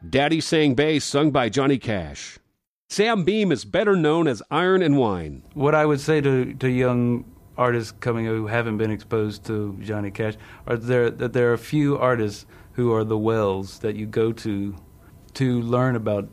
Daddy Sang Bass, sung by Johnny Cash. Sam Beam is better known as Iron and Wine. What I would say to young artists coming who haven't been exposed to Johnny Cash are that there are a few artists who are the wells that you go to learn about